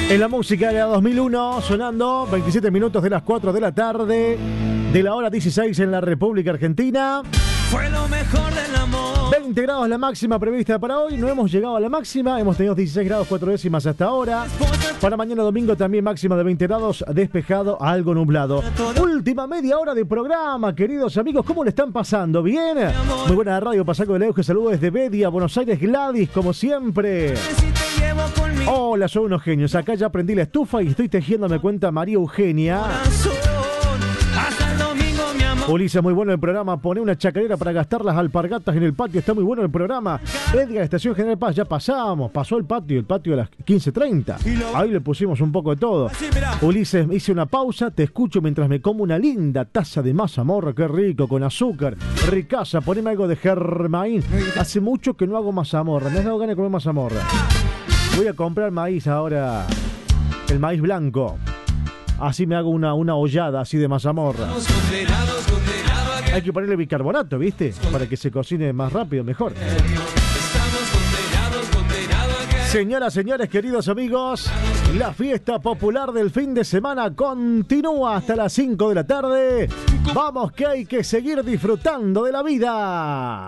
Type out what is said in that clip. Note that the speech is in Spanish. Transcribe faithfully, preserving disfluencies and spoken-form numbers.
En la música de la dos mil uno, sonando veintisiete minutos de las cuatro de la tarde, de la hora dieciséis en la República Argentina. Fue lo mejor del amor. veinte grados la máxima prevista para hoy. No hemos llegado a la máxima. Hemos tenido dieciséis grados cuatro décimas hasta ahora. Para mañana domingo también máxima de veinte grados, despejado a algo nublado. Última media hora de programa, queridos amigos. ¿Cómo le están pasando? ¿Bien? Muy buena radio, Pasaco de Leuge. Saludos desde Bedia, Buenos Aires, Gladys, como siempre. Hola, soy unos genios. Acá ya prendí la estufa y estoy tejiendo, me cuenta María Eugenia. Ulises, muy bueno el programa. Pone una chacarera para gastar las alpargatas en el patio. Está muy bueno el programa. Edgar, Estación General Paz, ya pasamos. Pasó el patio, el patio a las quince treinta. Ahí le pusimos un poco de todo. Ulises, hice una pausa. Te escucho mientras me como una linda taza de mazamorra. Qué rico, con azúcar. Ricaza, poneme algo de germaín. Hace mucho que no hago mazamorra. Me has dado ganas de comer mazamorra. Voy a comprar maíz ahora. El maíz blanco. Así me hago una, una hollada así de mazamorra. Hay que ponerle bicarbonato, ¿viste? Para que se cocine más rápido, mejor. Señoras, señores, queridos amigos, la fiesta popular del fin de semana continúa hasta las cinco de la tarde. Vamos que hay que seguir disfrutando de la vida.